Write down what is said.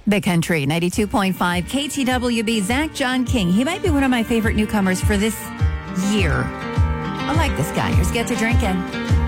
The Country, 92.5 KTWB. Zach John King. He might be one of my favorite newcomers for this year. I like this guy. Here's Get to Drinking.